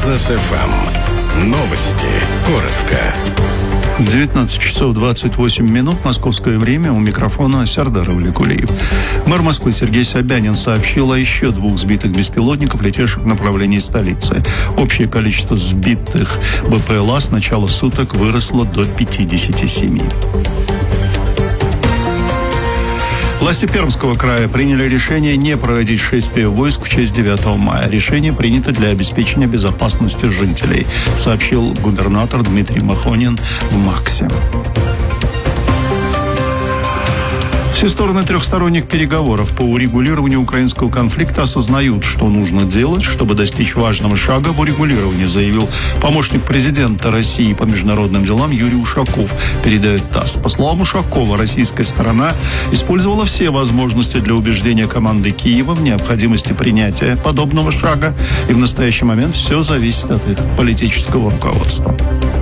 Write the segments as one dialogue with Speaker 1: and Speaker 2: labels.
Speaker 1: Бизнес FM. Новости. Коротко.
Speaker 2: 19 часов 28 минут, московское время, у микрофона Сардар Валикулиев. Мэр Москвы Сергей Собянин сообщил о еще 2 сбитых беспилотников, летевших в направлении столицы. Общее количество сбитых БПЛА с начала суток выросло до 57. Власти Пермского края приняли решение не проводить шествие войск в честь 9 мая. Решение принято для обеспечения безопасности жителей, сообщил губернатор Дмитрий Махонин в МАКСе. Все стороны трехсторонних переговоров по урегулированию украинского конфликта осознают, что нужно делать, чтобы достичь важного шага в урегулировании, заявил помощник президента России по международным делам Юрий Ушаков, передает ТАСС. По словам Ушакова, российская сторона использовала все возможности для убеждения команды Киева в необходимости принятия подобного шага, и в настоящий момент все зависит от их политического руководства.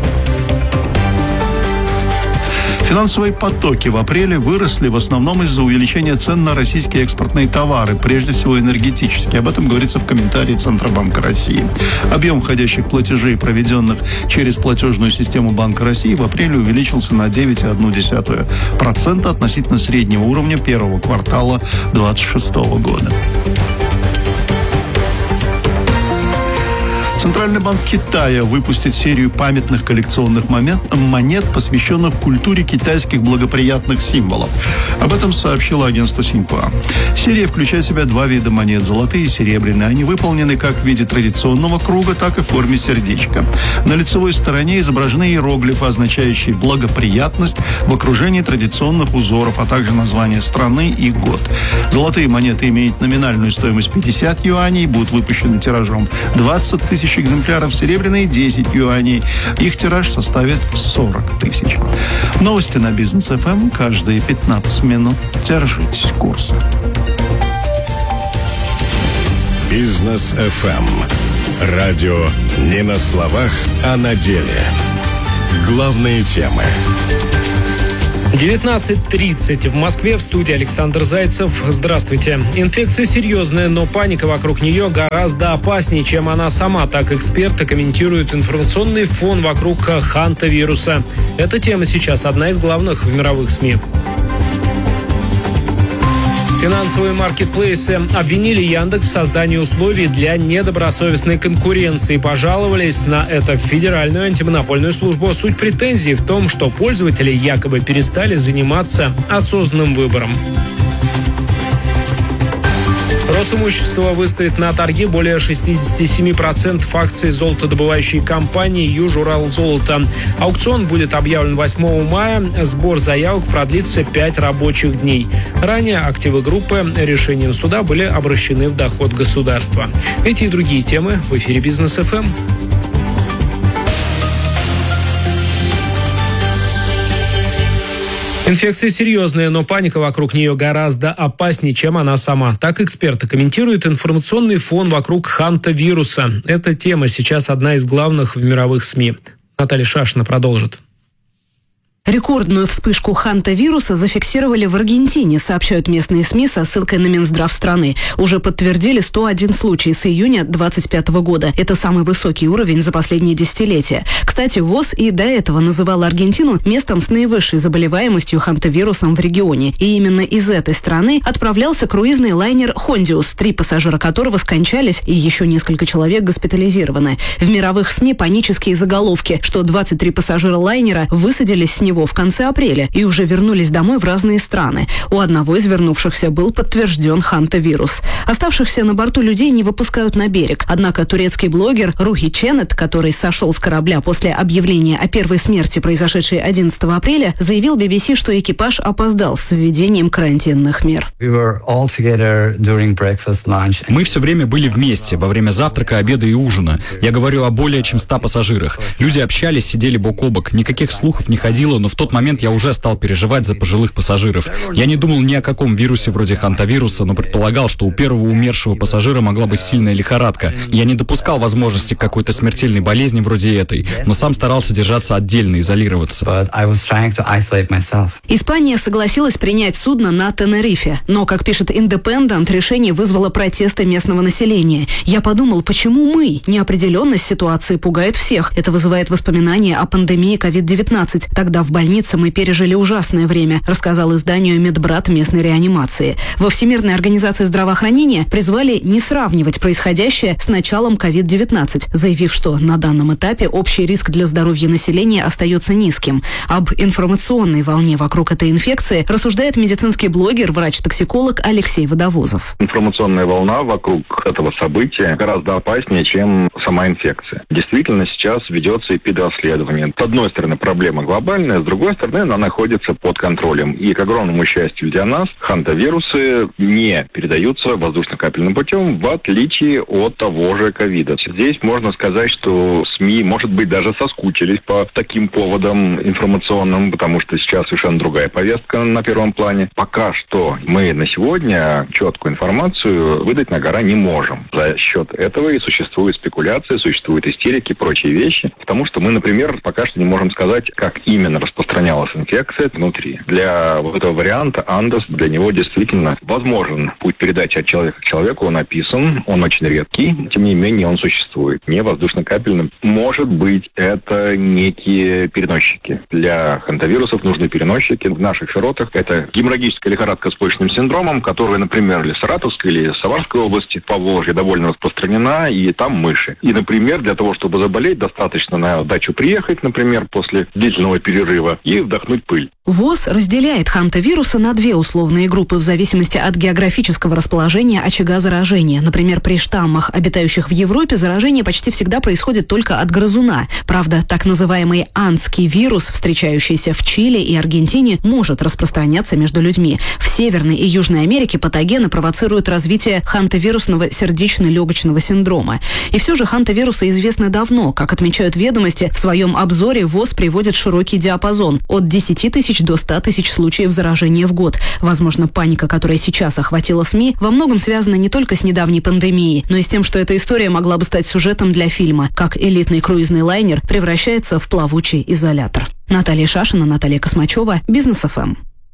Speaker 2: Финансовые потоки в апреле выросли в основном из-за увеличения цен на российские экспортные товары, прежде всего энергетические. Об этом говорится в комментарии Центробанка России. Объем входящих платежей, проведенных через платежную систему Банка России, в апреле увеличился на 9,1% относительно среднего уровня первого квартала 2026 года. Центральный банк Китая выпустит серию памятных коллекционных монет, посвященных культуре китайских благоприятных символов. Об этом сообщило агентство Синьхуа. Серия включает в себя 2 вида монет – золотые и серебряные. Они выполнены как в виде традиционного круга, так и в форме сердечка. На лицевой стороне изображены иероглифы, означающие благоприятность в окружении традиционных узоров, а также название страны и год. Золотые монеты имеют номинальную стоимость 50 юаней, будут выпущены тиражом 20 тысяч экземпляров, серебряные 10 юаней. Их тираж составит 40 тысяч. Новости на Бизнес ФМ каждые 15 минут. Держитесь курса.
Speaker 1: Бизнес FM. Радио не на словах, а на деле. Главные темы.
Speaker 3: 19:30 в Москве, в студии Александр Зайцев. Здравствуйте. Инфекция серьезная, но паника вокруг нее гораздо опаснее, чем она сама. Так эксперты комментируют информационный фон вокруг хантавируса. Эта тема сейчас одна из главных в мировых СМИ. Финансовые маркетплейсы обвинили Яндекс в создании условий для недобросовестной конкуренции. Пожаловались на это в Федеральную антимонопольную службу. Суть претензий в том, что пользователи якобы перестали заниматься осознанным выбором. Росимущество выставит на торги более 67% акций золотодобывающей компании «Южуралзолото». Аукцион будет объявлен 8 мая. Сбор заявок продлится 5 рабочих дней. Ранее активы группы решением суда были обращены в доход государства. Эти и другие темы в эфире Бизнес ФМ. Инфекция серьезная, но паника вокруг нее гораздо опаснее, чем она сама. Так эксперты комментируют информационный фон вокруг хантавируса. Эта тема сейчас одна из главных в мировых СМИ. Наталья Шашина продолжит.
Speaker 4: Рекордную вспышку хантавируса зафиксировали в Аргентине, сообщают местные СМИ со ссылкой на Минздрав страны. Уже подтвердили 101 случай с июня 2025 года. Это самый высокий уровень за последние десятилетия. Кстати, ВОЗ и до этого называла Аргентину местом с наивысшей заболеваемостью хантавирусом в регионе. И именно из этой страны отправлялся круизный лайнер «Хондиус», 3 пассажира которого скончались и еще несколько человек госпитализированы. В мировых СМИ панические заголовки, что 23 пассажира лайнера высадились с него в конце апреля и уже вернулись домой в разные страны. У одного из вернувшихся был подтвержден хантавирус. Оставшихся на борту людей не выпускают на берег. Однако турецкий блогер Рухи Ченет, который сошел с корабля после объявления о первой смерти, произошедшей 11 апреля, заявил BBC, что экипаж опоздал с введением карантинных мер.
Speaker 5: Мы все время были вместе, во время завтрака, обеда и ужина. Я говорю о более чем 100 пассажирах. Люди общались, сидели бок о бок. Никаких слухов не ходило но в тот момент я уже стал переживать за пожилых пассажиров. Я не думал ни о каком вирусе вроде хантавируса, но предполагал, что у первого умершего пассажира могла быть сильная лихорадка. Я не допускал возможности какой-то смертельной болезни вроде этой, но сам старался держаться отдельно, изолироваться.
Speaker 4: Испания согласилась принять судно на Тенерифе, но, как пишет Independent, решение вызвало протесты местного населения. Я подумал, почему мы? Неопределенность ситуации пугает всех. Это вызывает воспоминания о пандемии COVID-19. Тогда в больнице мы пережили ужасное время, рассказал изданию медбрат местной реанимации. Во Всемирной организации здравоохранения призвали не сравнивать происходящее с началом COVID-19, заявив, что на данном этапе общий риск для здоровья населения остается низким. Об информационной волне вокруг этой инфекции рассуждает медицинский блогер, врач-токсиколог Алексей Водовозов.
Speaker 6: Информационная волна вокруг этого события гораздо опаснее, чем сама инфекция. Действительно, сейчас ведется эпидоследование. С одной стороны, проблема глобальная, с другой стороны, она находится под контролем. И, к огромному счастью для нас, хантавирусы не передаются воздушно-капельным путем, в отличие от того же ковида. Здесь можно сказать, что СМИ, может быть, даже соскучились по таким поводам информационным, потому что сейчас совершенно другая повестка на первом плане. Пока что мы на сегодня четкую информацию выдать на гора не можем. За счет этого и существует спекуляция, существуют истерики и прочие вещи, потому что мы, например, пока что не можем сказать, как именно распространялась инфекция внутри. Для вот этого варианта Андес, для него действительно возможен путь передачи от человека к человеку, он описан, он очень редкий, тем не менее он существует. Не воздушно-капельным. Может быть, это некие переносчики. Для хантавирусов нужны переносчики. В наших широтах это геморрагическая лихорадка с почечным синдромом, которая, например, в Саратовской или Самарской области, Поволжье, довольно распространена, и там мыши. И, например, для того, чтобы заболеть, достаточно на дачу приехать, например, после длительного перерыва и вдохнуть пыль.
Speaker 4: ВОЗ разделяет хантавируса на две условные группы в зависимости от географического расположения очага заражения. Например, при штаммах, обитающих в Европе, заражение почти всегда происходит только от грызуна. Правда, так называемый андский вирус, встречающийся в Чили и Аргентине, может распространяться между людьми. В Северной и Южной Америке патогены провоцируют развитие хантавирусного сердечно-легочного синдрома. И все же хантавирусы известны давно. Как отмечают ведомости, в своем обзоре ВОЗ приводит широкий диапазон – от 10 тысяч до 100 тысяч случаев заражения в год. Возможно, паника, которая сейчас охватила СМИ, во многом связана не только с недавней пандемией, но и с тем, что эта история могла бы стать сюжетом для фильма, как элитный круизный лайнер превращается в плавучий изолятор. Наталья Шашина, Наталья Космачева, Бизнес ФМ.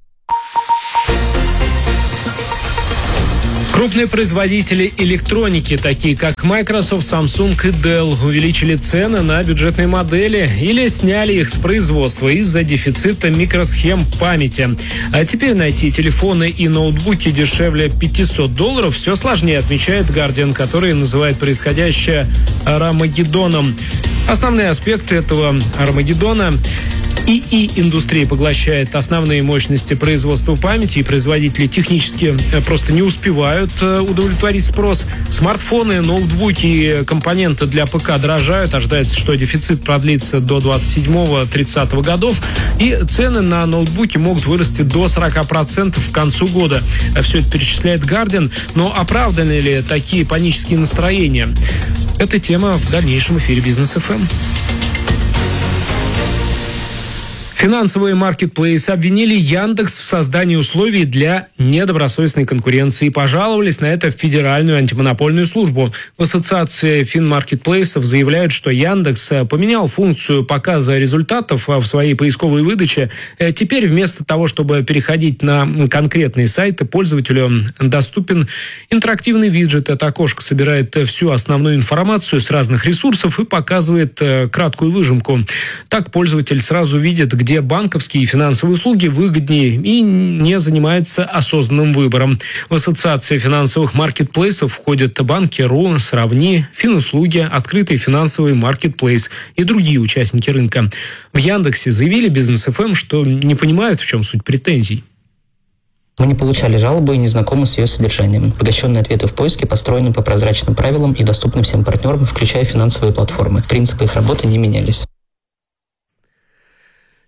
Speaker 3: Крупные производители электроники, такие как Microsoft, Samsung и Dell, увеличили цены на бюджетные модели или сняли их с производства из-за дефицита микросхем памяти. А теперь найти телефоны и ноутбуки дешевле $500 все сложнее, отмечает Guardian, который называет происходящее Армагеддоном. Основные аспекты этого Армагеддона: ИИ-индустрия поглощает основные мощности производства памяти, и производители технически просто не успевают удовлетворить спрос. Смартфоны, ноутбуки и компоненты для ПК дорожают. Ожидается, что дефицит продлится до 27-30 годов, и цены на ноутбуки могут вырасти до 40% к концу года. Все это перечисляет Guardian. Но оправданы ли такие панические настроения? Это тема в дальнейшем эфире Бизнес ФМ. Финансовые маркетплейсы обвинили Яндекс в создании условий для недобросовестной конкуренции и пожаловались на это в Федеральную антимонопольную службу. В ассоциации финмаркетплейсов заявляют, что Яндекс поменял функцию показа результатов в своей поисковой выдаче. Теперь вместо того, чтобы переходить на конкретные сайты, пользователю доступен интерактивный виджет. Это окошко собирает всю основную информацию с разных ресурсов и показывает краткую выжимку. Так пользователь сразу видит, где банковские и финансовые услуги выгоднее, и не занимается осознанным выбором. В ассоциации финансовых маркетплейсов входят Банки.ру, Сравни, Финуслуги, Открытый финансовый маркетплейс и другие участники рынка. В Яндексе заявили Бизнес ФМ, что не понимают, в чем суть претензий.
Speaker 7: Мы не получали жалобы и не знакомы с ее содержанием. Обогащенные ответы в поиске построены по прозрачным правилам и доступны всем партнерам, включая финансовые платформы. Принципы их работы не менялись.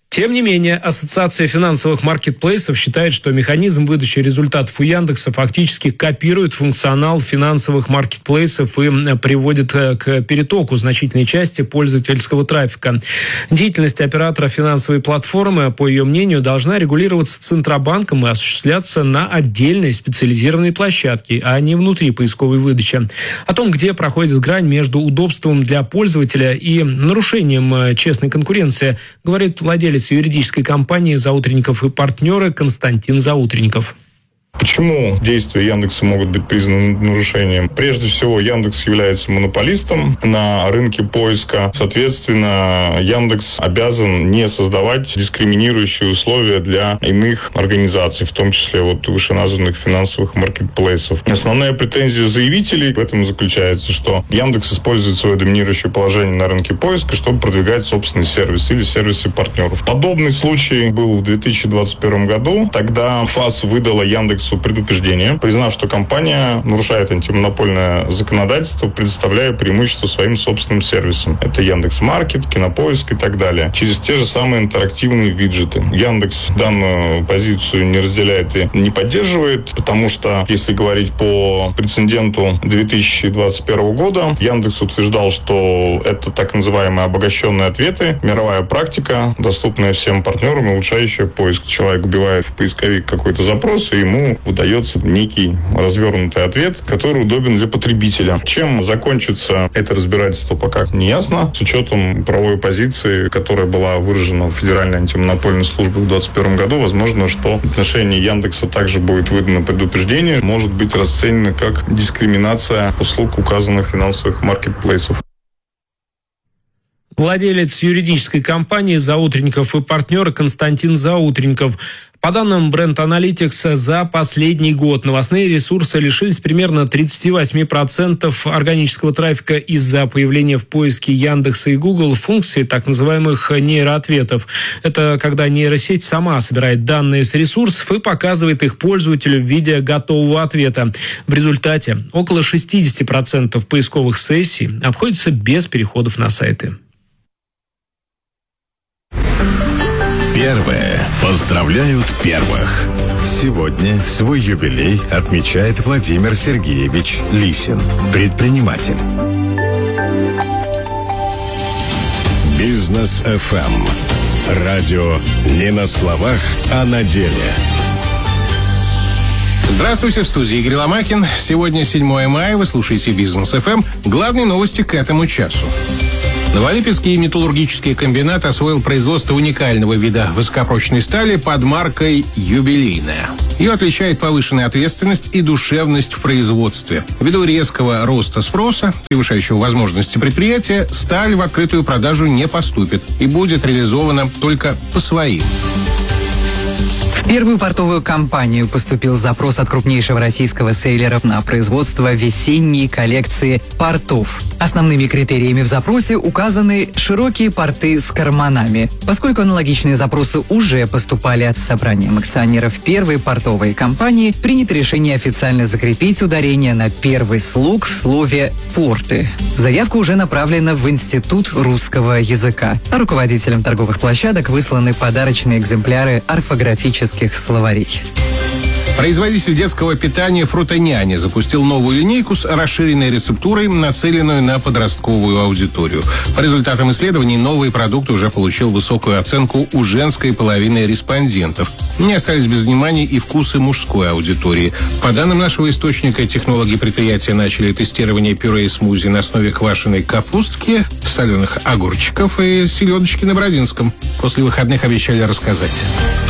Speaker 3: Тем не менее, Ассоциация финансовых маркетплейсов считает, что механизм выдачи результатов у Яндекса фактически копирует функционал финансовых маркетплейсов и приводит к перетоку значительной части пользовательского трафика. Деятельность оператора финансовой платформы, по ее мнению, должна регулироваться Центробанком и осуществляться на отдельной специализированной площадке, а не внутри поисковой выдачи. О том, где проходит грань между удобством для пользователя и нарушением честной конкуренции, говорит владелец юридической компании «Заутренников и партнеры» Константин Заутренников.
Speaker 8: Почему действия Яндекса могут быть признаны нарушением? Прежде всего, Яндекс является монополистом на рынке поиска. Соответственно, Яндекс обязан не создавать дискриминирующие условия для иных организаций, в том числе вышеназванных финансовых маркетплейсов. Основная претензия заявителей в этом заключается, что Яндекс использует свое доминирующее положение на рынке поиска, чтобы продвигать собственный сервис или сервисы партнеров. Подобный случай был в 2021 году. Тогда ФАС выдала Яндексу предупреждение, признав, что компания нарушает антимонопольное законодательство, предоставляя преимущество своим собственным сервисам. Это Яндекс.Маркет, Кинопоиск и так далее. Через те же самые интерактивные виджеты. Яндекс данную позицию не разделяет и не поддерживает, потому что, если говорить по прецеденту 2021 года, Яндекс утверждал, что это так называемые обогащенные ответы, мировая практика, доступная всем партнерам, улучшающая поиск. Человек вбивает в поисковик какой-то запрос, и ему выдается некий развернутый ответ, который удобен для потребителя. Чем закончится это разбирательство, пока не ясно. С учетом правовой позиции, которая была выражена в Федеральной антимонопольной службе в 2021 году, возможно, что в отношении Яндекса также будет выдано предупреждение, может быть расценено как дискриминация услуг указанных финансовых маркетплейсов.
Speaker 3: Владелец юридической компании «Заутренников и партнеры» Константин Заутренников. По данным Brand Analytics, за последний год новостные ресурсы лишились примерно 38% органического трафика из-за появления в поиске Яндекса и Google функции так называемых нейроответов. Это когда нейросеть сама собирает данные с ресурсов и показывает их пользователю в виде готового ответа. В результате около 60% поисковых сессий обходится без переходов на сайты.
Speaker 1: Первые поздравляют первых. Сегодня свой юбилей отмечает Владимир Сергеевич Лисин, предприниматель. Бизнес FM. Радио не на словах, а на деле.
Speaker 9: Здравствуйте, в студии Игорь Ломакин. Сегодня 7 мая, вы слушаете Бизнес FM. Главные новости к этому часу. Новолипецкий металлургический комбинат освоил производство уникального вида высокопрочной стали под маркой «Юбилейная». Ее отличает повышенная ответственность и душевность в производстве. Ввиду резкого роста спроса, превышающего возможности предприятия, сталь в открытую продажу не поступит и будет реализована только по своим.
Speaker 10: В первую портовую компанию поступил запрос от крупнейшего российского сейлера на производство весенней коллекции портов. Основными критериями в запросе указаны широкие порты с карманами. Поскольку аналогичные запросы уже поступали от собранием акционеров первой портовой компании, принято решение официально закрепить ударение на первый слог в слове «порты». Заявка уже направлена в Институт русского языка. А руководителям торговых площадок высланы подарочные экземпляры орфографических словарей.
Speaker 9: Производитель детского питания «Фрутоняня» запустил новую линейку с расширенной рецептурой, нацеленную на подростковую аудиторию. По результатам исследований новый продукт уже получил высокую оценку у женской половины респондентов. Не остались без внимания и вкусы мужской аудитории. По данным нашего источника, технологи предприятия начали тестирование пюре и смузи на основе квашеной капустки, соленых огурчиков и селедочки на Бородинском. После выходных обещали рассказать.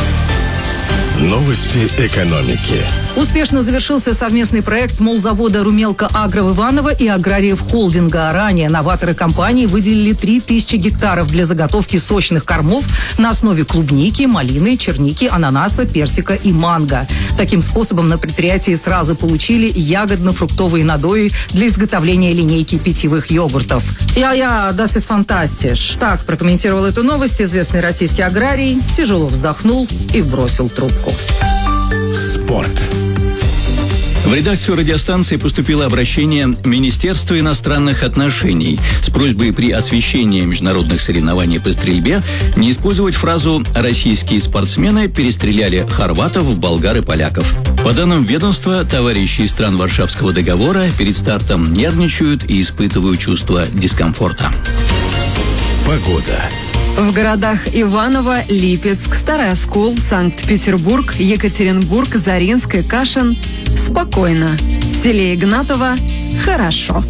Speaker 1: Новости экономики.
Speaker 4: Успешно завершился совместный проект молзавода «Румелка Агро» в Иваново и аграриев холдинга. Ранее новаторы компании выделили 3000 гектаров для заготовки сочных кормов на основе клубники, малины, черники, ананаса, персика и манго. Таким способом на предприятии сразу получили ягодно-фруктовые надои для изготовления линейки питьевых йогуртов. Das ist fantastisch. Так прокомментировал эту новость известный российский аграрий, тяжело вздохнул и бросил трубку.
Speaker 1: Спорт.
Speaker 11: В редакцию радиостанции поступило обращение Министерства иностранных отношений с просьбой при освещении международных соревнований по стрельбе не использовать фразу «российские спортсмены перестреляли хорватов, болгар и поляков». По данным ведомства, товарищи из стран Варшавского договора перед стартом нервничают и испытывают чувство дискомфорта.
Speaker 1: Погода.
Speaker 10: В городах Иваново, Липецк, Старый Оскол, Санкт-Петербург, Екатеринбург, Заринск и Кашин спокойно. В селе Игнатово хорошо.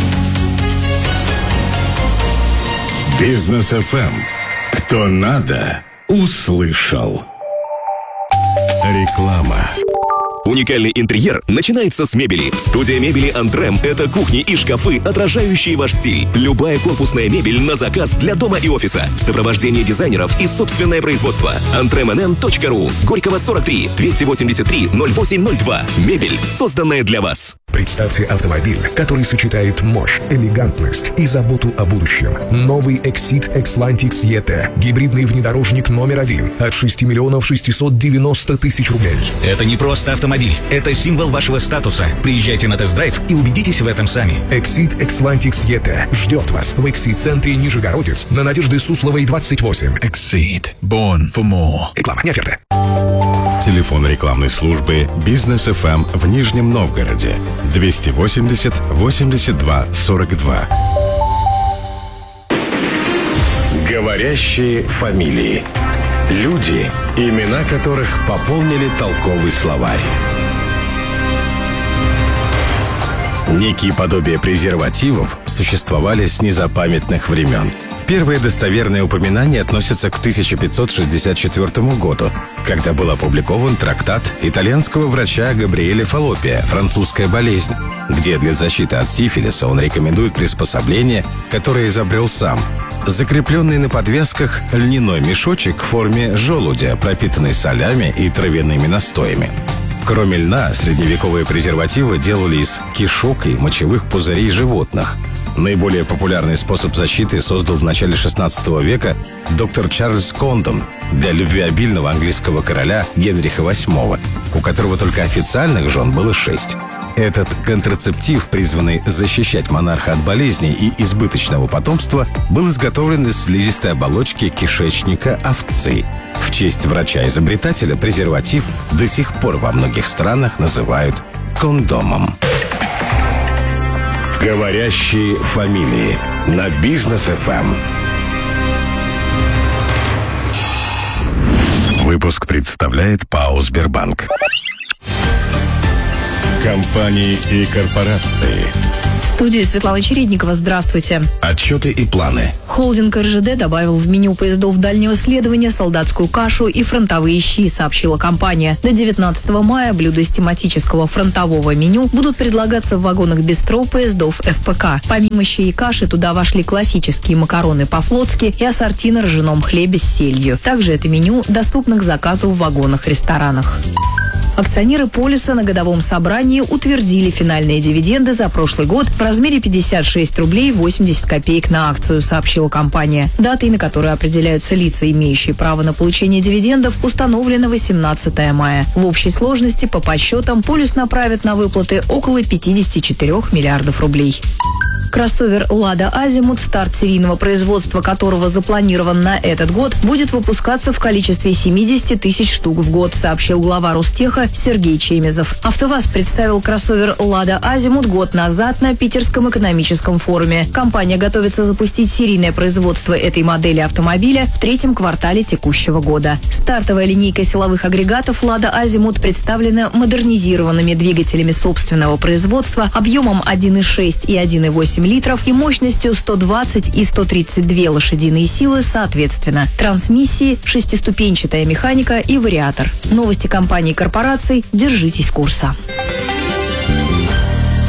Speaker 1: Бизнес ФМ. Кто надо, услышал. Реклама.
Speaker 12: Уникальный интерьер начинается с мебели. Студия мебели «Антрем» — это кухни и шкафы, отражающие ваш стиль. Любая корпусная мебель на заказ для дома и офиса. Сопровождение дизайнеров и собственное производство. antremnn.ru. Горького 43 283 0802. Мебель, созданная для вас.
Speaker 13: Представьте автомобиль, который сочетает мощь, элегантность и заботу о будущем. Новый Exit Xlantix ET. Гибридный внедорожник номер 1 от 6 миллионов 690 тысяч рублей.
Speaker 14: Это не просто автомобиль, это символ вашего статуса. Приезжайте на тест-драйв и убедитесь в этом сами.
Speaker 13: Exit Xlantix ET ждет вас в Exit-центре Нижегородец на Надежды Сусловой 28.
Speaker 15: Exit. Born for more.
Speaker 13: Реклама, не оферта.
Speaker 1: Телефон рекламной службы «Бизнес ФМ» в Нижнем Новгороде. 280 82 42. Говорящие фамилии. Люди, имена которых пополнили толковый словарь. Некие подобия презервативов существовали с незапамятных времен. Первые достоверные упоминания относятся к 1564 году, когда был опубликован трактат итальянского врача Габриэля Фаллопия «Французская болезнь», где для защиты от сифилиса он рекомендует приспособление, которое изобрел сам. Закрепленный на подвязках льняной мешочек в форме желудя, пропитанный солями и травяными настоями. Кроме льна, средневековые презервативы делали из кишок и мочевых пузырей животных. Наиболее популярный способ защиты создал в начале XVI века доктор Чарльз Кондон для любвеобильного английского короля Генриха VIII, у которого только официальных жен было 6. Этот контрацептив, призванный защищать монарха от болезней и избыточного потомства, был изготовлен из слизистой оболочки кишечника овцы. В честь врача-изобретателя презерватив до сих пор во многих странах называют кондомом. Говорящие фамилии на Бизнес ФМ. Выпуск представляет ПАО «Сбербанк». Компании и корпорации.
Speaker 4: В студии Светлана Чередникова. Здравствуйте.
Speaker 1: Отчеты и планы.
Speaker 4: Холдинг РЖД добавил в меню поездов дальнего следования солдатскую кашу и фронтовые щи, сообщила компания. До 19 мая блюда из тематического фронтового меню будут предлагаться в вагонах бистро поездов ФПК. Помимо щей и каши туда вошли классические макароны по-флотски и ассорти на ржаном хлебе с сельдью. Также это меню доступно к заказу в вагонах-ресторанах. Акционеры «Полюса» на годовом собрании утвердили финальные дивиденды за прошлый год в размере 56 рублей 80 копеек на акцию, сообщила компания. Датой, на которую определяются лица, имеющие право на получение дивидендов, установлено 18 мая. В общей сложности, по подсчетам, «Полюс» направит на выплаты около 54 миллиардов рублей. Кроссовер «Лада Азимут», старт серийного производства которого запланирован на этот год, будет выпускаться в количестве 70 тысяч штук в год, сообщил глава Ростеха Сергей Чемезов. АвтоВАЗ представил кроссовер «Лада Азимут» год назад на Питерском экономическом форуме. Компания готовится запустить серийное производство этой модели автомобиля в третьем квартале текущего года. Стартовая линейка силовых агрегатов «Лада Азимут» представлена модернизированными двигателями собственного производства объемом 1,6 и 1,8 литров и мощностью 120 и 132 лошадиные силы соответственно. Трансмиссии, шестиступенчатая механика и вариатор. Новости компаний и корпораций. Держитесь курса.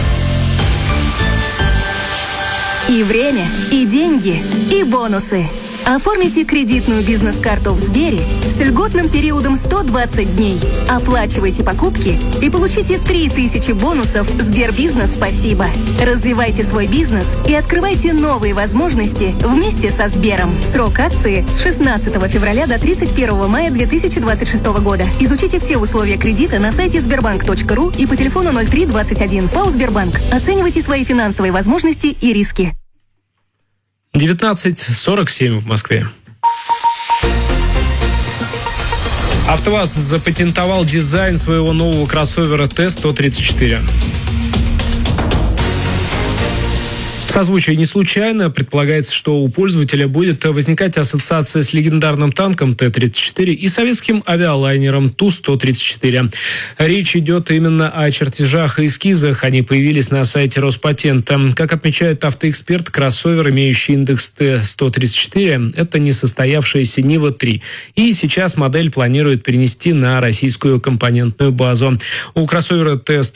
Speaker 16: И время, и деньги, и бонусы. Оформите кредитную бизнес-карту в Сбере с льготным периодом 120 дней. Оплачивайте покупки и получите 3000 бонусов Сбербизнес «Спасибо». Развивайте свой бизнес и открывайте новые возможности вместе со Сбером. Срок акции с 16 февраля до 31 мая 2026 года. Изучите все условия кредита на сайте sberbank.ru и по телефону 0321. ПАО «Сбербанк». Оценивайте свои финансовые возможности и риски.
Speaker 3: 19:47 в Москве. АвтоВАЗ запатентовал дизайн своего нового кроссовера Т-134. Созвучие не случайно. Предполагается, что у пользователя будет возникать ассоциация с легендарным танком Т-34 и советским авиалайнером Ту-134. Речь идет именно о чертежах и эскизах. Они появились на сайте Роспатента. Как отмечает автоэксперт, кроссовер, имеющий индекс Т-134, это несостоявшаяся Нива-3. И сейчас модель планируют перенести на российскую компонентную базу. У кроссовера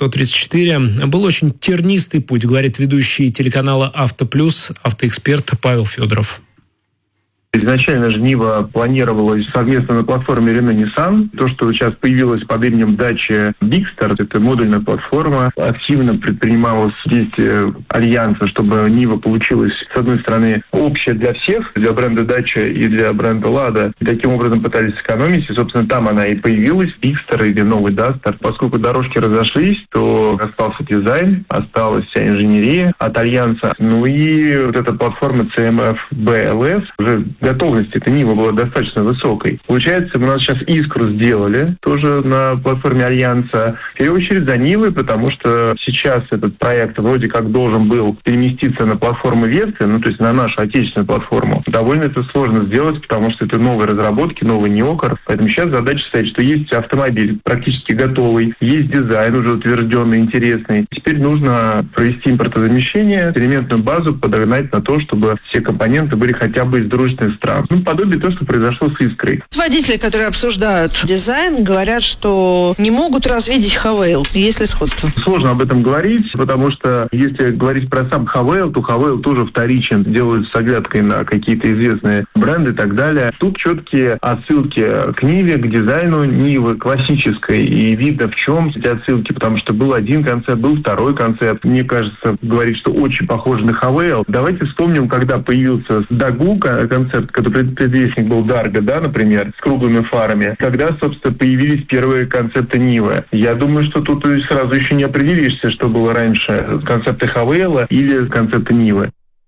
Speaker 3: Т-134 был очень тернистый путь, говорит ведущий телеканала «Автоплюс» автоэксперт Павел Федоров.
Speaker 17: Изначально же Нива планировалась совместно на платформе Renault-Nissan. То, что сейчас появилось под именем Dacia Bigster, это модульная платформа. Активно предпринималось действие альянса, чтобы Нива получилась, с одной стороны, общая для всех, для бренда Dacia и для бренда Lada. И таким образом пытались сэкономить, и, собственно, там она и появилась, Bigster или новый Duster. Поскольку дорожки разошлись, то остался дизайн, осталась вся инженерия от альянса. Ну и вот эта платформа CMF BLS уже готовность этой Нивы была достаточно высокой. Получается, мы у нас сейчас Искру сделали, тоже на платформе Альянса. В первую очередь за Нивой, потому что сейчас этот проект вроде как должен был переместиться на платформу Веста, ну то есть на нашу отечественную платформу. Довольно это сложно сделать, потому что это новые разработки, новый неокр. Поэтому сейчас задача стоит, что есть автомобиль практически готовый, есть дизайн уже утвержденный, интересный. Теперь нужно провести импортозамещение, элементную базу подогнать на то, чтобы все компоненты были хотя бы из дружественных стран. Ну, подобие того, что произошло с Искрой.
Speaker 18: Водители, которые обсуждают дизайн, говорят, что не могут развидеть Хавейл. Есть ли сходство?
Speaker 17: Сложно об этом говорить, потому что если говорить про сам Хавейл, то Хавейл тоже вторичен, делают с оглядкой на какие-то известные бренды и так далее. Тут четкие отсылки к Ниве, к дизайну Нивы классической, и видно, в чем эти отсылки, потому что был один концепт, был второй концепт. Мне кажется, говорить, что очень похож на Хавейл. Давайте вспомним, когда появился Дагу концепт, который предвестник был Дарго, да, например, с круглыми фарами, когда, собственно, появились первые концепты Нивы. Я думаю, что тут сразу еще не определишься, что было раньше, концепты Хавейла или концепты Нивы.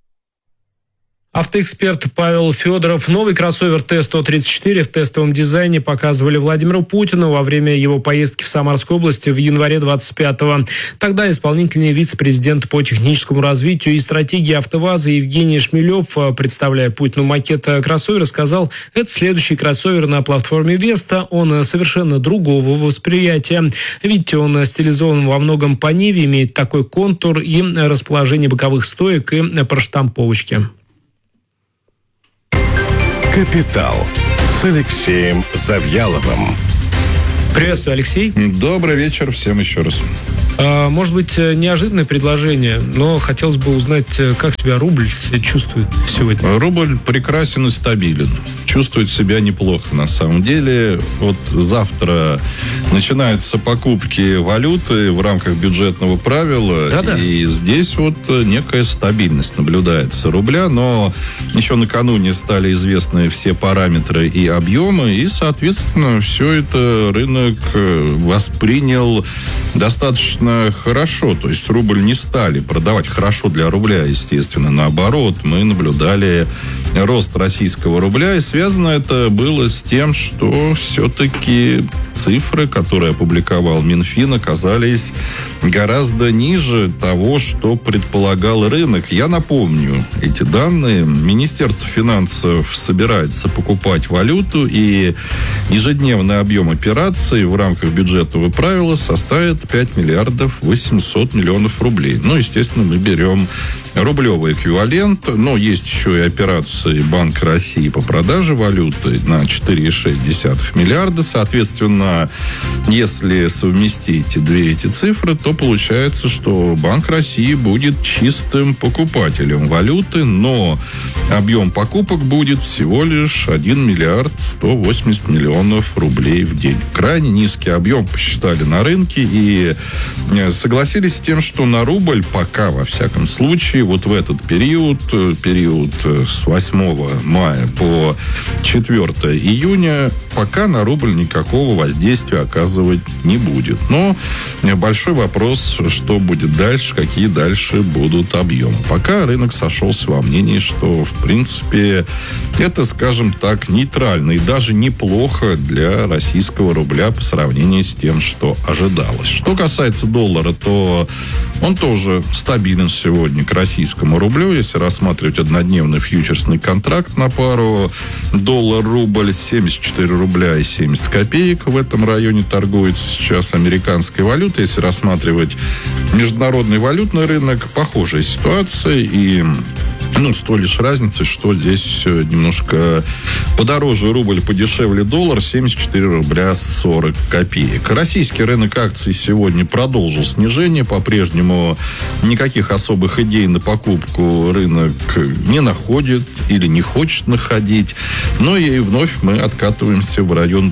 Speaker 3: Автоэксперт Павел Федоров. Новый кроссовер Т-134 в тестовом дизайне показывали Владимиру Путину во время его поездки в Самарской области в январе 25-го. Тогда исполнительный вице-президент по техническому развитию и стратегии АвтоВАЗа Евгений Шмелев, представляя Путину макет кроссовера, сказал, это следующий кроссовер на платформе Веста. Он совершенно другого восприятия. Видите, он стилизован во многом по Ниве, имеет такой контур и расположение боковых стоек и проштамповочки.
Speaker 1: «Капитал» с Алексеем Завьяловым.
Speaker 3: Приветствую, Алексей.
Speaker 19: Добрый вечер всем еще раз.
Speaker 3: Может быть, неожиданное предложение, но хотелось бы узнать, как себя рубль чувствует сегодня.
Speaker 19: Рубль прекрасен и стабилен. Чувствует себя неплохо, на самом деле. Вот завтра начинаются покупки валюты в рамках бюджетного правила. Да-да. И здесь вот некая стабильность наблюдается рубля, но еще накануне стали известны все параметры и объемы, и, соответственно, все это рынок воспринял достаточно хорошо. То есть рубль не стали продавать хорошо для рубля, естественно. Наоборот, мы наблюдали рост российского рубля, и связано это было с тем, что все-таки цифры, которые опубликовал Минфин, оказались гораздо ниже того, что предполагал рынок. Я напомню эти данные. Министерство финансов собирается покупать валюту, и ежедневный объем операций в рамках бюджетного правила составит 5 миллиардов 800 миллионов рублей. Ну, естественно, мы берем рублевый эквивалент, но есть еще и операции Банка России по продаже валюты на 4,6 миллиарда. Соответственно, если совместить эти цифры, то получается, что Банк России будет чистым покупателем валюты, но объем покупок будет всего лишь 1 миллиард 180 миллионов рублей в день. Крайне низкий объем посчитали на рынке и согласились с тем, что на рубль пока, во всяком случае, вот в этот период с 8 мая по 4 июня, пока на рубль никакого воздействия оказывать не будет. Но большой вопрос, что будет дальше, какие дальше будут объемы. Пока рынок сошелся во мнении, что, в принципе, это, скажем так, нейтрально и даже неплохо для российского рубля по сравнению с тем, что ожидалось. Что касается доллара, то он тоже стабилен сегодня к российскому рублю. Если рассматривать однодневный фьючерсный контракт на пару доллар-рубль, 74 рубля и 70 копеек в этом районе торгуется сейчас американская валюта. Если рассматривать международный валютный рынок, похожая ситуация и с той лишь разницей, что здесь немножко подороже рубль, подешевле доллар, 74 рубля 40 копеек. Российский рынок акций сегодня продолжил снижение. По-прежнему никаких особых идей на покупку рынок не находит или не хочет находить. Но и вновь мы откатываемся в район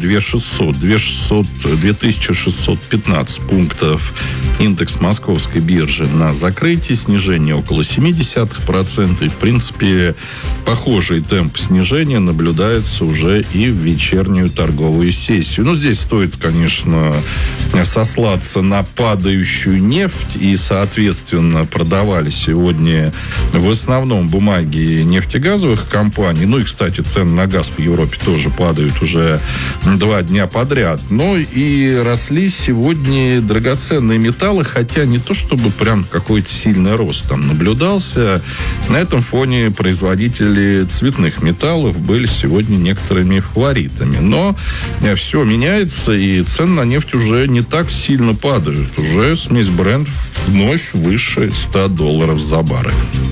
Speaker 19: 2615 пунктов индекс московской биржи на закрытии. Снижение около 0,7%. В принципе, похожий темп снижения наблюдается уже и в вечернюю торговую сессию. Здесь стоит, конечно, сослаться на падающую нефть, и, соответственно, продавали сегодня в основном бумаги нефтегазовых компаний. И, кстати, цены на газ по Европе тоже падают уже 2 дня подряд. Но и росли сегодня драгоценные металлы, хотя не то чтобы прям какой-то сильный рост там наблюдался. На этом фоне производители цветных металлов были сегодня некоторыми фаворитами. Но все меняется, и цены на нефть уже не так сильно падают. Уже смесь Brent вновь выше $100 за баррель.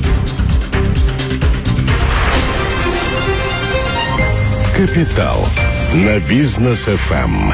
Speaker 1: Капитал на Бизнес ФМ.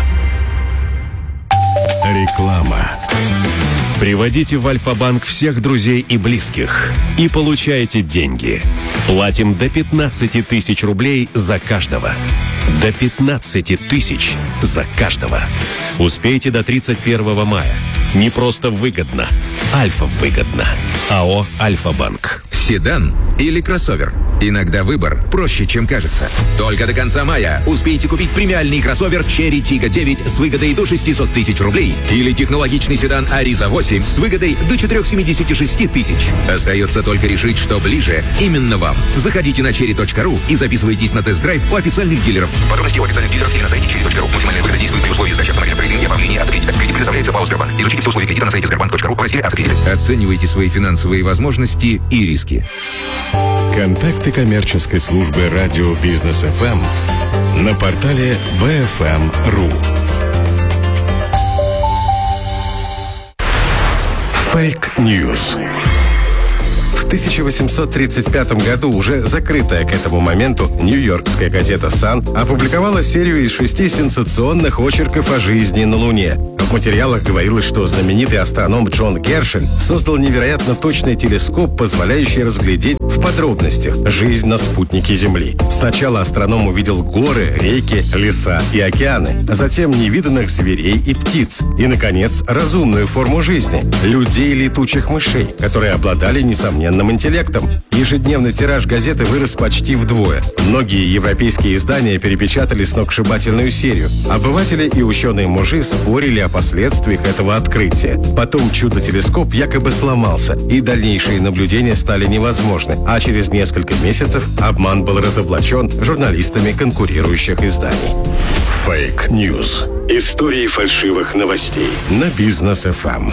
Speaker 1: Реклама.
Speaker 20: Приводите в Альфа-банк всех друзей и близких и получаете деньги. Платим до 15 тысяч рублей за каждого. До 15 тысяч за каждого. Успейте до 31 мая. Не просто выгодно. Альфа-выгодно. АО «Альфа-банк».
Speaker 21: Седан или кроссовер? Иногда выбор проще, чем кажется. Только до конца мая успейте купить премиальный кроссовер Cherry Tiggo 9 с выгодой до 600 тысяч рублей или технологичный седан Ariza 8 с выгодой до 476 тысяч. Остается только решить, что ближе именно вам. Заходите на cherry.ru и записывайтесь на тест-драйв у официальных дилеров. Подробности у официальных дилеров или на сайте cherry.ru. Максимальная выгода действует при условии сдачи автомобиля в кредит и оформления автокредита. Кредит предоставляется ПАО «Сбербанк». Изучите все условия кредита на сайте sberbank.ru в разделе «Автокредиты». Оценивайте свои финансовые возможности и риски.
Speaker 1: Контакты коммерческой службы радио Бизнес ФМ на портале bfm.ru. Фейк-ньюс.
Speaker 22: В 1835 году уже закрытая к этому моменту нью-йоркская газета «Сан» опубликовала серию из 6 сенсационных очерков о жизни на Луне. В материалах говорилось, что знаменитый астроном Джон Гершель создал невероятно точный телескоп, позволяющий разглядеть в подробностях жизнь на спутнике Земли. Сначала астроном увидел горы, реки, леса и океаны, а затем невиданных зверей и птиц. И, наконец, разумную форму жизни – людей и летучих мышей, которые обладали несомненным интеллектом. Ежедневный тираж газеты вырос почти вдвое. Многие европейские издания перепечатали сногсшибательную серию. Обыватели и ученые-мужи спорили о последствиях этого открытия. Потом чудо-телескоп якобы сломался, и дальнейшие наблюдения стали невозможны. А через несколько месяцев обман был разоблачен журналистами конкурирующих изданий.
Speaker 1: Фейк-ньюс. Истории фальшивых новостей на Бизнес ФМ.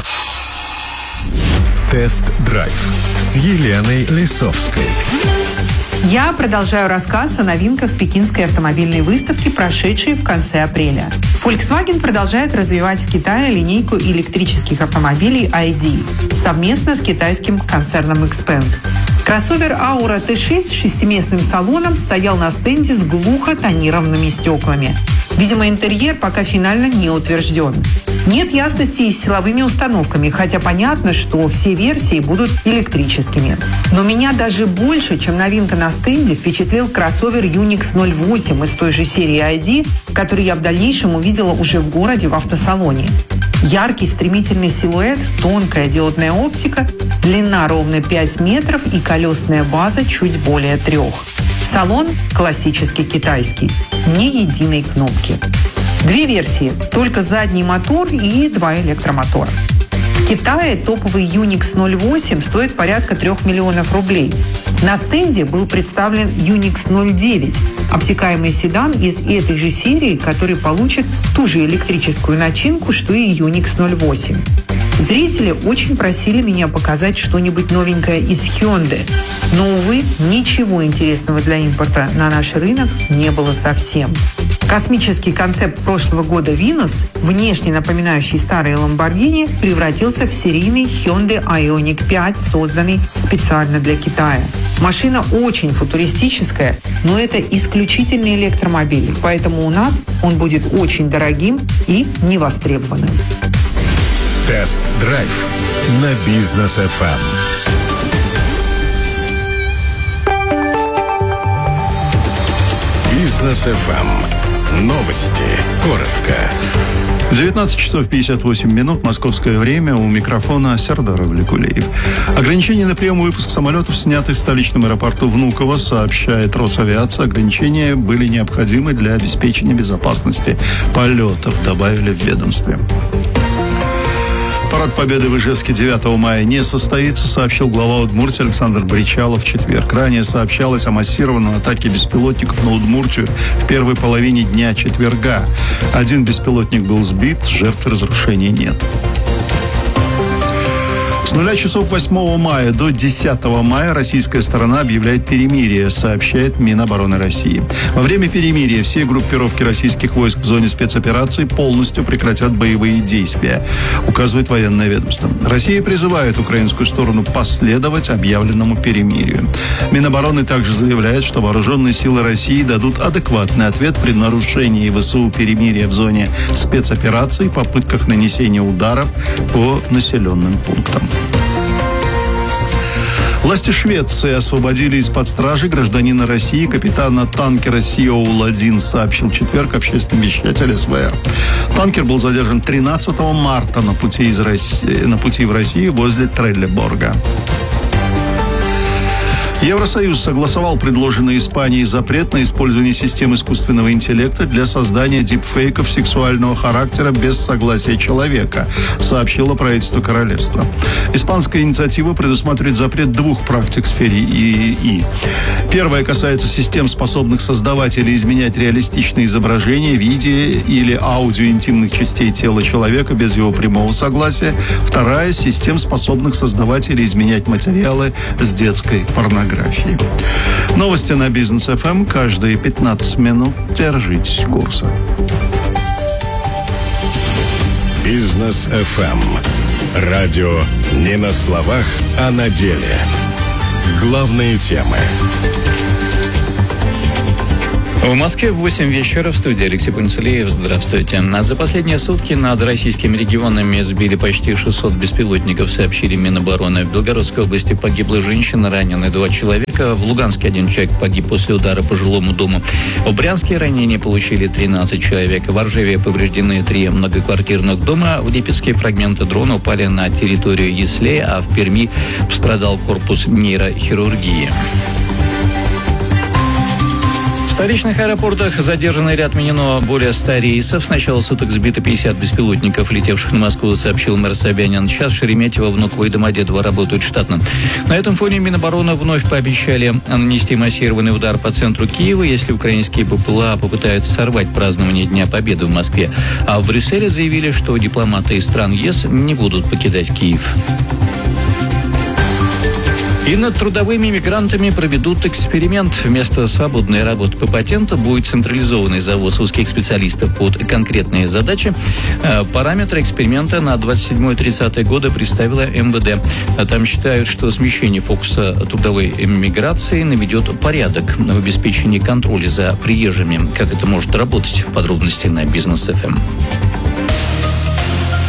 Speaker 1: Тест-драйв с Еленой Лисовской.
Speaker 23: Я продолжаю рассказ о новинках Пекинской автомобильной выставки, прошедшей в конце апреля. Volkswagen продолжает развивать в Китае линейку электрических автомобилей ID совместно с китайским концерном XPeng. Кроссовер Aura T6 с 6-местным салоном стоял на стенде с глухо тонированными стеклами. Видимо, интерьер пока финально не утвержден. Нет ясности и с силовыми установками, хотя понятно, что все версии будут электрическими. Но меня даже больше, чем новинка на стенде, впечатлил кроссовер Unix 08 из той же серии ID, который я в дальнейшем увидела уже в городе в автосалоне. Яркий стремительный силуэт, тонкая диодная оптика, длина ровно 5 метров и колесная база чуть более 3. Салон классический китайский, ни единой кнопки. 2 версии, только задний мотор и 2 электромотора. В Китае топовый Unix 08 стоит порядка 3 миллионов рублей. На стенде был представлен Unix 09, обтекаемый седан из этой же серии, который получит ту же электрическую начинку, что и Unix 08. Зрители очень просили меня показать что-нибудь новенькое из Hyundai, но, увы, ничего интересного для импорта на наш рынок не было совсем. Космический концепт прошлого года Venus, внешне напоминающий старые Lamborghini, превратился в серийный Hyundai Ioniq 5, созданный специально для Китая. Машина очень футуристическая, но это исключительный электромобиль, поэтому у нас он будет очень дорогим и невостребованным.
Speaker 1: Тест-драйв на Бизнес FM. Бизнес FM. Новости. Коротко.
Speaker 2: 19 часов 58 минут, московское время, у микрофона Сердар Авликулеев. Ограничения на прием и выпуск самолетов сняты в столичном аэропорту Внуково, сообщает Росавиация. Ограничения были необходимы для обеспечения безопасности полетов, добавили в ведомстве. Парад Победы в Ижевске 9 мая не состоится, сообщил глава Удмуртии Александр Бричалов в четверг. Ранее сообщалось о массированной атаке беспилотников на Удмуртию в первой половине дня четверга. 1 беспилотник был сбит, жертв разрушений нет. С 0 часов 8 мая до 10 мая российская сторона объявляет перемирие, сообщает Минобороны России. Во время перемирия все группировки российских войск в зоне спецоперации полностью прекратят боевые действия, указывает военное ведомство. Россия призывает украинскую сторону последовать объявленному перемирию. Минобороны также заявляет, что вооруженные силы России дадут адекватный ответ при нарушении ВСУ перемирия в зоне спецоперации, попытках нанесения ударов по населенным пунктам. Власти Швеции освободили из-под стражи гражданина России, капитана танкера Сиоул-1, сообщил в четверг общественный вещатель СВР. Танкер был задержан 13 марта на пути в Россию возле Треллеборга. Евросоюз согласовал предложенный Испанией запрет на использование систем искусственного интеллекта для создания дипфейков сексуального характера без согласия человека, сообщило правительство королевства. Испанская инициатива предусматривает запрет 2 практик в сфере ИИ. Первая касается систем, способных создавать или изменять реалистичные изображения, видео или аудио интимных частей тела человека без его прямого согласия. Вторая – систем, способных создавать или изменять материалы с детской порнографией. Новости на Бизнес FM каждые 15 минут. Держитесь курса.
Speaker 1: Бизнес FM. Радио не на словах, а на деле. Главные темы.
Speaker 11: В Москве в 8 вечера в студии Алексей Панцелеев. Здравствуйте. За последние сутки над российскими регионами сбили почти 600 беспилотников, сообщили Минобороны. В Белгородской области погибла женщина, ранены 2 человека. В Луганске 1 человек погиб после удара по жилому дому. В Брянске ранения получили 13 человек. В Оржеве повреждены 3 многоквартирных дома. В Липецке фрагменты дрона упали на территорию Яслея, а в Перми пострадал корпус нейрохирургии. В столичных аэропортах задержано или отменено более 100 рейсов. С начала суток сбито 50 беспилотников, летевших на Москву, сообщил мэр Собянин. Сейчас Шереметьево, Внуково и Домодедово работают штатно. На этом фоне Минобороны вновь пообещали нанести массированный удар по центру Киева, если украинские БПЛА попытаются сорвать празднование Дня Победы в Москве. А в Брюсселе заявили, что дипломаты из стран ЕС не будут покидать Киев. И над трудовыми мигрантами проведут эксперимент. Вместо свободной работы по патенту будет централизованный завоз узких специалистов под конкретные задачи. Параметры эксперимента на 27-30 годы представила МВД. Там считают, что смещение фокуса трудовой миграции наведет порядок в обеспечении контроля за приезжими. Как это может работать? Подробности на Бизнес FM.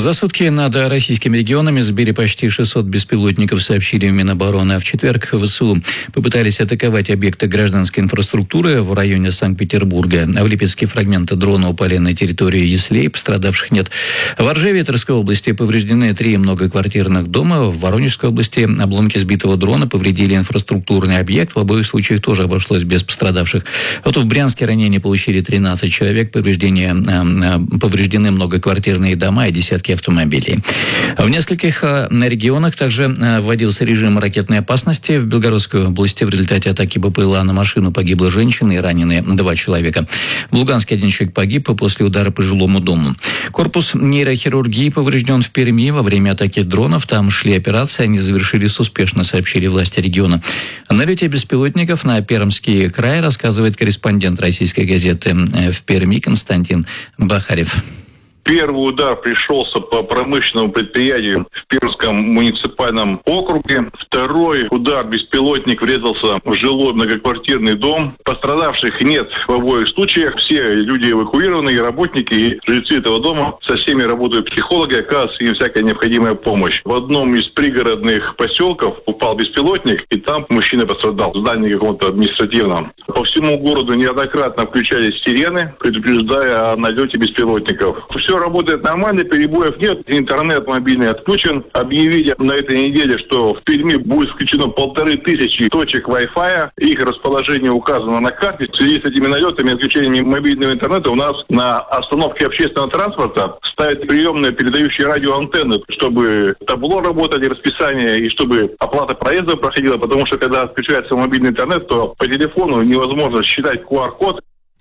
Speaker 11: За сутки над российскими регионами сбили почти 600 беспилотников, сообщили в Минобороны. А в четверг ВСУ попытались атаковать объекты гражданской инфраструктуры в районе Санкт-Петербурга. В Липецке фрагменты дрона упали на территорию Яслей, пострадавших нет. В Оржеве и Тверской области повреждены 3 многоквартирных дома. В Воронежской области обломки сбитого дрона повредили инфраструктурный объект. В обоих случаях тоже обошлось без пострадавших. Вот в Брянске ранения получили 13 человек. Повреждены многоквартирные дома и десятки автомобилей. В нескольких регионах также вводился режим ракетной опасности. В Белгородской области в результате атаки БПЛА на машину погибла женщина и ранены 2 человека. В Луганске 1 человек погиб после удара по жилому дому. Корпус нейрохирургии поврежден в Перми во время атаки дронов. Там шли операции, они завершились успешно, сообщили власти региона. О налете беспилотников на Пермский край рассказывает корреспондент российской газеты в Перми Константин Бахарев.
Speaker 5: Первый удар пришелся по промышленному предприятию в Пермском муниципальном округе. Второй удар беспилотник врезался в жилой многоквартирный дом. Пострадавших нет в обоих случаях. Все люди эвакуированы, и работники, и жильцы этого дома. Со всеми работают психологи, оказывается им всякая необходимая помощь. В одном из пригородных поселков упал беспилотник, и там мужчина пострадал в здании каком-то административном. По всему городу неоднократно включались сирены, предупреждая о налете беспилотников. Все работает нормально, перебоев нет, интернет мобильный отключен. Объявили на этой неделе, что в Перми будет включено 1500 точек Wi-Fi. Их расположение указано на карте. В связи с этими налетами и отключением мобильного интернета у нас на остановке общественного транспорта ставят приемные передающие радиоантенны, чтобы табло работали, расписание, и чтобы оплата проезда проходила, потому что когда отключается мобильный интернет, то по телефону невозможно считать QR-код.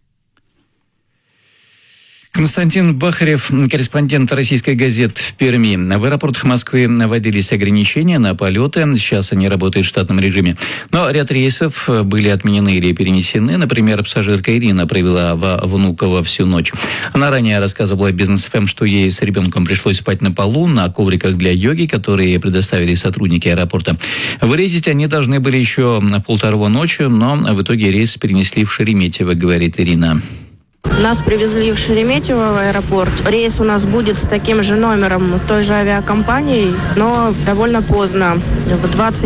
Speaker 11: Константин Бахарев, корреспондент российской газеты в Перми. В аэропортах Москвы вводились ограничения на полеты. Сейчас они работают в штатном режиме. Но ряд рейсов были отменены или перенесены. Например, пассажирка Ирина провела во Внуково всю ночь. Она ранее рассказывала Бизнес ФМ, что ей с ребенком пришлось спать на полу, на ковриках для йоги, которые предоставили сотрудники аэропорта. Вылететь они должны были еще в 1:30 ночи, но в итоге рейс перенесли в Шереметьево, говорит Ирина.
Speaker 6: Нас привезли в Шереметьево в аэропорт. Рейс у нас будет с таким же номером той же авиакомпании, но довольно поздно. В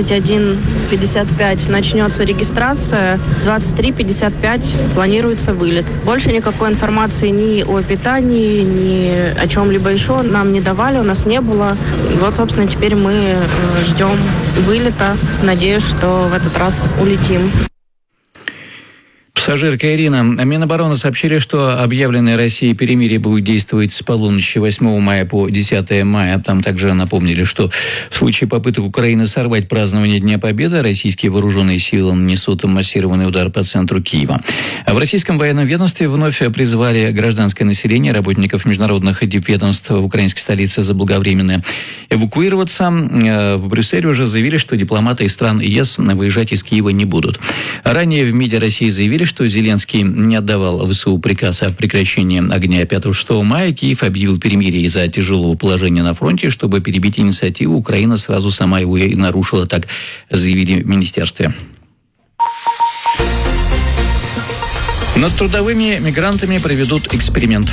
Speaker 6: 21:55 начнется регистрация, в 23:55 планируется вылет. Больше никакой информации ни о питании, ни о чем-либо еще нам не давали, у нас не было. Вот, собственно, теперь мы ждем вылета. Надеюсь, что в этот раз улетим.
Speaker 11: Пассажирка Ирина. Минобороны сообщили, что объявленное Россией перемирие будет действовать с полуночи 8 мая по 10 мая. Там также напомнили, что в случае попыток Украины сорвать празднование Дня Победы, российские вооруженные силы нанесут массированный удар по центру Киева. В российском военном ведомстве вновь призвали гражданское население, работников международных дипведомств в украинской столице заблаговременно эвакуироваться. В Брюсселе уже заявили, что дипломаты из стран ЕС выезжать из Киева не будут. Ранее в МИДе России заявили, что Зеленский не отдавал ВСУ приказ о прекращении огня 5-6 мая. Киев объявил перемирие из-за тяжелого положения на фронте. Чтобы перебить инициативу, Украина сразу сама его и нарушила, так заявили в министерстве. Над трудовыми мигрантами проведут эксперимент.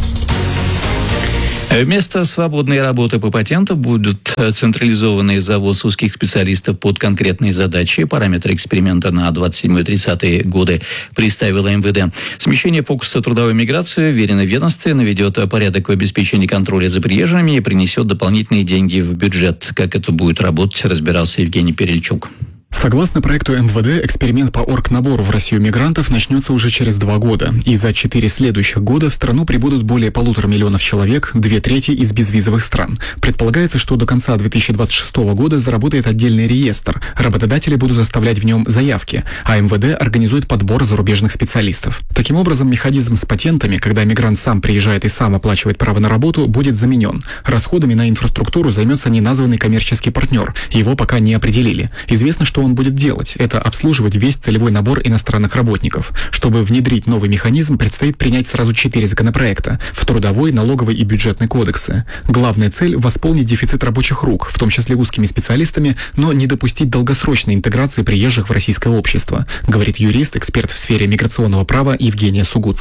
Speaker 11: Вместо свободной работы по патенту будет централизованный завоз узких специалистов под конкретные задачи. Параметры эксперимента на 27-30 годы представила МВД. Смещение фокуса трудовой миграции уверенно в ведомстве наведет порядок в обеспечении контроля за приезжими и принесет дополнительные деньги в бюджет. Как это будет работать, разбирался Евгений Перельчук.
Speaker 7: Согласно проекту МВД, эксперимент по оргнабору в Россию мигрантов начнется уже через 2 года. И за 4 следующих года в страну прибудут более 1,5 миллиона человек, 2/3 из безвизовых стран. Предполагается, что до конца 2026 года заработает отдельный реестр. Работодатели будут оставлять в нем заявки, а МВД организует подбор зарубежных специалистов. Таким образом, механизм с патентами, когда мигрант сам приезжает и сам оплачивает право на работу, будет заменен. Расходами на инфраструктуру займется неназванный коммерческий партнер. Его пока не определили. Известно, что он будет делать, это обслуживать весь целевой набор иностранных работников. Чтобы внедрить новый механизм, предстоит принять сразу 4 законопроекта в трудовой, налоговый и бюджетный кодексы. Главная цель – восполнить дефицит рабочих рук, в том числе узкими специалистами, но не допустить долгосрочной интеграции приезжих в российское общество, говорит юрист, эксперт в сфере миграционного права Евгения Сугутская.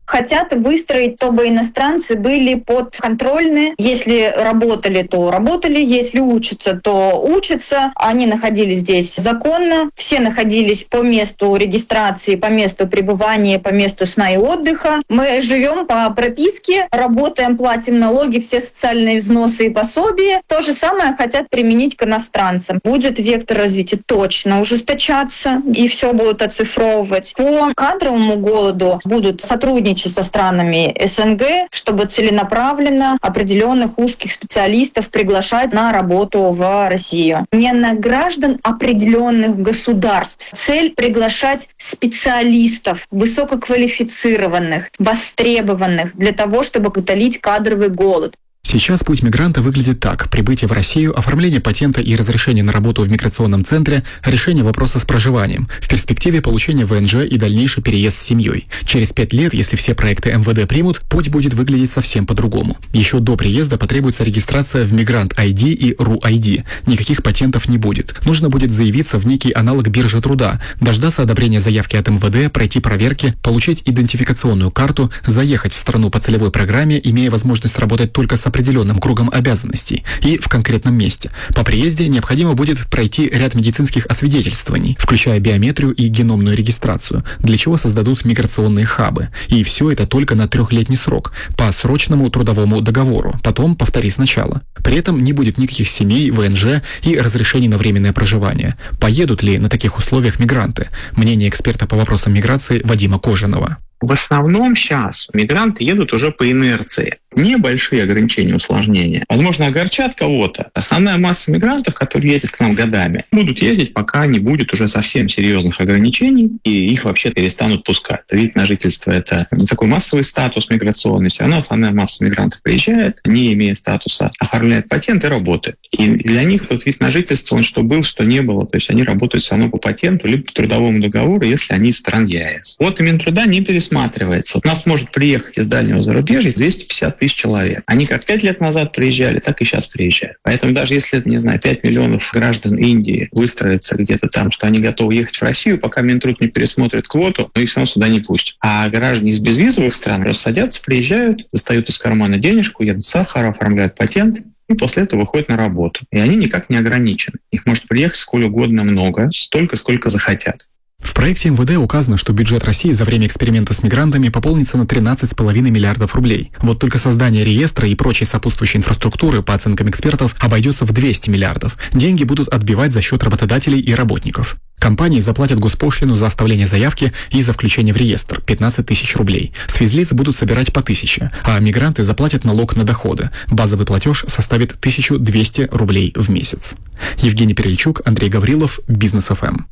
Speaker 8: хотят выстроить, чтобы иностранцы были подконтрольны. Если работали, то работали. Если учатся, то учатся. Они находились здесь законно. Все находились по месту регистрации, по месту пребывания, по месту сна и отдыха. Мы живем по прописке, работаем, платим налоги, все социальные взносы и пособия. То же самое хотят применить к иностранцам. Будет вектор развития точно ужесточаться, и все будут оцифровывать. По кадровому голоду будут сотрудничать со странами СНГ, чтобы целенаправленно определенных узких специалистов приглашать на работу в Россию. Не на граждан определенных государств. Цель — приглашать специалистов, высококвалифицированных, востребованных, для того, чтобы утолить кадровый голод.
Speaker 7: Сейчас путь мигранта выглядит так. Прибытие в Россию, оформление патента и разрешение на работу в миграционном центре, решение вопроса с проживанием, в перспективе получение ВНЖ и дальнейший переезд с семьей. Через 5 лет, если все проекты МВД примут, путь будет выглядеть совсем по-другому. Еще до приезда потребуется регистрация в Мигрант ID и РУ ID. Никаких патентов не будет. Нужно будет заявиться в некий аналог биржи труда, дождаться одобрения заявки от МВД, пройти проверки, получить идентификационную карту, заехать в страну по целевой программе, имея возможность работать только с определенным кругом обязанностей и в конкретном месте. По приезде необходимо будет пройти ряд медицинских освидетельствований, включая биометрию и геномную регистрацию, для чего создадут миграционные хабы. И все это только на 3-летний срок, по срочному трудовому договору, потом повтори сначала. При этом не будет никаких семей, ВНЖ и разрешений на временное проживание. Поедут ли на таких условиях мигранты? Мнение эксперта по вопросам миграции Вадима Кожаного.
Speaker 9: В основном сейчас мигранты едут уже по инерции. Небольшие ограничения, усложнения. Возможно, огорчат кого-то. Основная масса мигрантов, которые ездят к нам годами, будут ездить, пока не будет уже совсем серьезных ограничений, и их вообще перестанут пускать. Вид на жительство — это не такой массовый статус миграционный. Все равно основная масса мигрантов приезжает, не имея статуса, оформляет патент и работает. И для них этот вид на жительство, он что был, что не было. То есть они работают все равно по патенту, либо по трудовому договору, если они из стран ЕАЭС. Вот и Минтруда не пересматривается. Вот у нас может приехать из дальнего зарубежья 250 тысяч человек. Они как 5 лет назад приезжали, так и сейчас приезжают. Поэтому даже если, 5 миллионов граждан Индии выстроятся где-то там, что они готовы ехать в Россию, пока Минтруд не пересмотрит квоту, их все равно сюда не пустят. А граждане из безвизовых стран рассадятся, приезжают, достают из кармана денежку, едут в Сахара, оформляют патент, и после этого выходят на работу. И они никак не ограничены. Их может приехать сколько угодно много, столько, сколько захотят.
Speaker 7: В проекте МВД указано, что бюджет России за время эксперимента с мигрантами пополнится на 13,5 миллиардов рублей. Вот только создание реестра и прочей сопутствующей инфраструктуры, по оценкам экспертов, обойдется в 200 миллиардов. Деньги будут отбивать за счет работодателей и работников. Компании заплатят госпошлину за оставление заявки и за включение в реестр – 15 тысяч рублей. С физлиц будут собирать по 1000, а мигранты заплатят налог на доходы. Базовый платеж составит 1200 рублей в месяц. Евгений Перельчук, Андрей Гаврилов, Бизнес ФМ.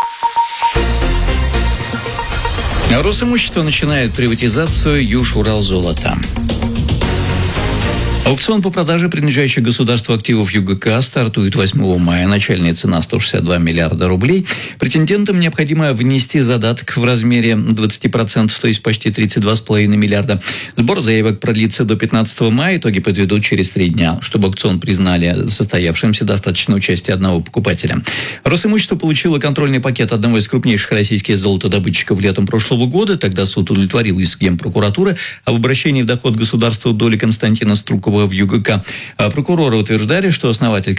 Speaker 11: Росимущество начинает приватизацию Южуралзолота. Аукцион по продаже принадлежащих государству активов ЮГК стартует 8 мая. Начальная цена 162 миллиарда рублей. Претендентам необходимо внести задаток в размере 20%, то есть почти 32,5 миллиарда. Сбор заявок продлится до 15 мая. Итоги подведут через 3 дня. Чтобы аукцион признали состоявшимся, достаточно участия одного покупателя. Росимущество получило контрольный пакет одного из крупнейших российских золотодобытчиков летом прошлого года. Тогда суд удовлетворил иск Генпрокуратуры об обращении в доход государства доли Константина Струкова в ЮГК. Прокуроры утверждали, что основатель